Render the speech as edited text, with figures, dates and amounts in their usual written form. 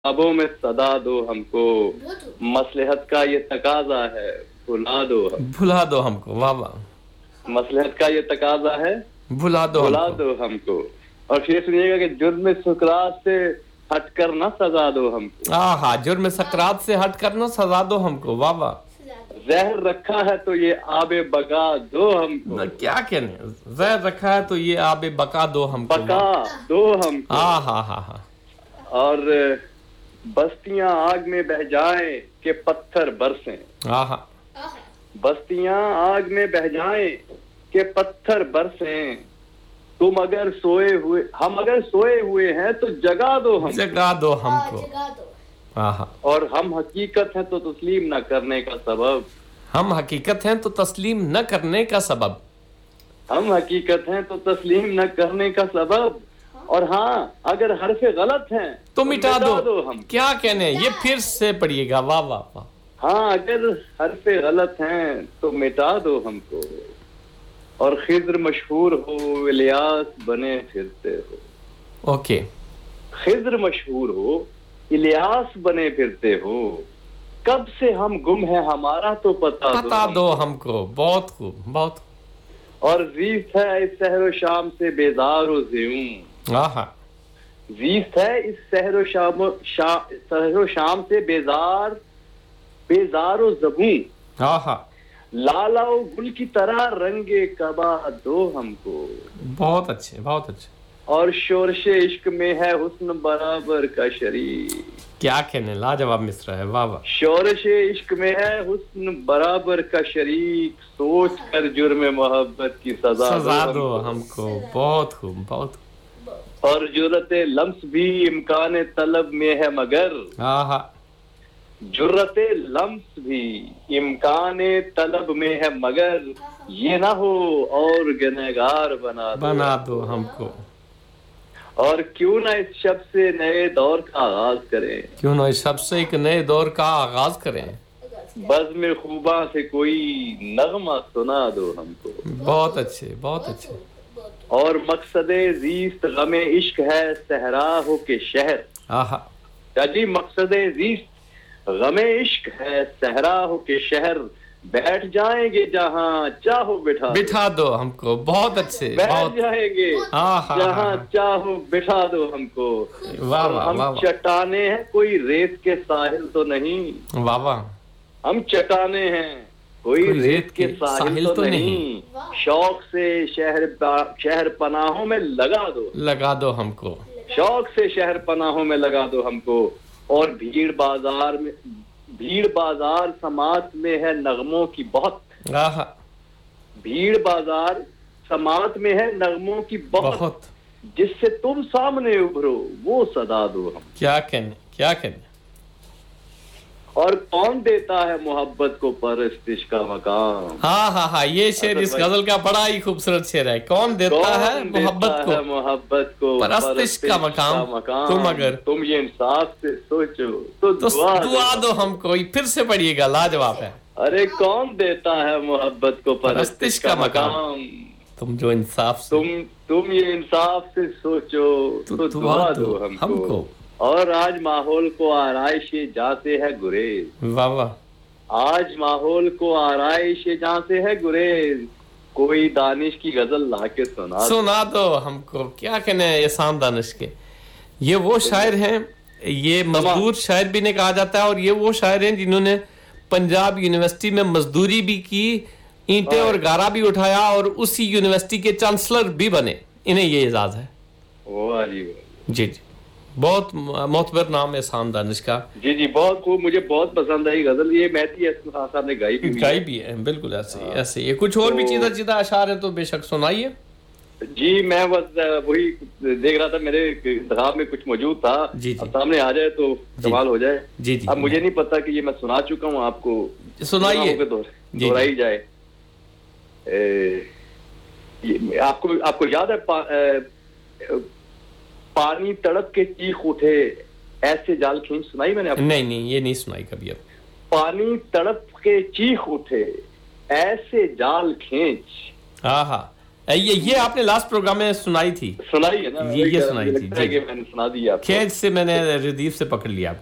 ख्वाबों में सदा दो हमको, मसलहत का ये तकाजा है, भुला दो हमको। वाह वाह। मसलहत का ये तकाजा है, भुला दो हमको। और फिर सुनिएगा कि जुर्म सुकरात से हटकर ना सजा दो हमको। हाँ, जुर्म सकरात से हटकर ना सजा दो हमको। वाह वाह। जहर रखा है तो ये आबे बका दो हमको। क्या कहने, जहर रखा है तो ये आबे बका दो हमको। बका दो हमको। हाँ। और बस्तियां आग में बह जाएं कि पत्थर बरसें। हाँ। बस्तियां आग में बह जाएं कि पत्थर बरसें। तुम अगर सोए हुए, हम अगर सोए हुए हैं तो जगा दो हमको। और हम हकीकत हैं तो तस्लीम न करने का सबब। हम हकीकत हैं तो तस्लीम न करने का सबब। हम हकीकत हैं तो तस्लीम न करने का सबब। और हाँ, अगर हरफे गलत हैं तो मिटा दो हम। क्या कहने, ये फिर से पढ़िएगा। वाह वाह वाह। हाँ, अगर हरफे गलत हैं तो मिटा दो हमको। और खिज्र मशहूर हो, इलियास बने फिरते हो। ओके। खिज्र मशहूर हो, इलियास बने फिरते हो। कब से हम गुम है, हमारा तो पता दो हमको। बहुत खूब, बहुत खूब। और जीत है इस सहरो शाम से बेजारो ज़ियूं। जीत है इस सहरो शाम से बेजारो ज़बूं। लालाओ गुल की तरह रंगे कबा दो हमको। बहुत अच्छे, बहुत अच्छे। और शोरशे इश्क में है हुस्न बराबर का शरीक। क्या कहने, लाजवाब मिसरा है। वाह वाह। शोरशे इश्क में है हुस्न बराबर का शरीक। सोच कर जुर्म मोहब्बत की सजा दो हमको। बहुत खूब, बहुत खूब। और जुर्रते लम्स भी इम्कान तलब में है मगर। जुर्रते लम्स भी इम्कान तलब में है मगर। ये ना हो और गुनहगार बना दो हमको। और क्यों ना इस शब्द से नए दौर का आगाज करें। क्यों ना इस शब्द से एक नए दौर का आगाज करें। बज़्म खूबा से कोई नगमा सुना दो हमको। बहुत अच्छे, बहुत अच्छे। और मकसदे ज़ीस्त गमे इश्क है, सहरा हो के शहर। जी, मकसदे ज़ीस्त गमे इश्क है, सहरा हो के शहर। बैठ जाएंगे जहाँ चाहो बिठा दो हमको। बहुत अच्छे। बैठ जाएंगे जहाँ चाहो बिठा दो हमको। वाह वाह। हम चट्टाने हैं, कोई रेत के साहिल तो नहीं। वाह वाह। हम चट्टाने हैं, कोई रेत के साहिल तो नहीं। शौक से शहर पनाहों में लगा दो हमको। शौक से शहर पनाहों में लगा दो हमको। और भीड़ बाजार समाज में है नगमों की बहुत। भीड़ बाजार समाज में है नगमों की बहुत। जिससे तुम सामने उभरो वो सदा दो हम। क्या कहने। और कौन देता है मोहब्बत को परस्तिश का मकाम। हाँ, ये शेर इस गजल का बड़ा ही खूबसूरत शेर है। कौन देता है मोहब्बत को परस्तिश का मकाम। तुम ये इंसाफ से सोचो तो दुआ दो हमको। फिर से पढ़िएगा, लाजवाब है। अरे कौन देता है मोहब्बत को परस्तिश का मकाम। तुम जो इंसाफ से तुम ये इंसाफ से सोचो तो दुआ दो हमको। और आज माहौल को आराइशे जाते है गुरेज। वाह वाह। आज माहौल को आराइशे जाते है गुरेज। कोई दानिश की गजल लाके सुना दो हमको। क्या कहने एहसान दानिश के। ये वो शायर हैं, ये मजदूर शायर भी ने कहा जाता है। और ये वो शायर हैं जिन्होंने पंजाब यूनिवर्सिटी में मजदूरी भी की, ईंटें और गारा भी उठाया और उसी यूनिवर्सिटी के चांसलर भी बने। इन्हें ये एजाज है। जी, बहुत मोतबर नाम है एहसान दानिश का। जी, बहुत खूब। मुझे बहुत पसंद आई गजल। ये मेहदी हसन खान साहब ने गाई भी है। बिल्कुल ऐसे ही। कुछ और भी चीज़ा अशार है तो बेशक सुनाइए। जी, मैं बस वही देख रहा था, मेरे दिमाग में कुछ मौजूद था। अब सामने आ जाए तो कमाल हो जाए। जी। अब मुझे नहीं पता कि ये मैं सुना चुका हूँ आपको। सुनाइए। दोहराई जाए। आपको याद है पानी तड़प के चीख उठे ऐसे जाल खींच। सुनाई मैंने आपको? नहीं, ये नहीं सुनाई कभी। अब पानी तड़प के चीख उठे ऐसे जाल खींच। ये आपने लास्ट प्रोग्राम में सुनाई थी, सुनाई है ना? ये सुनाई थी जी, मैंने सुना दी आपको। खेत से मैंने रिदीफ से पकड़ लिया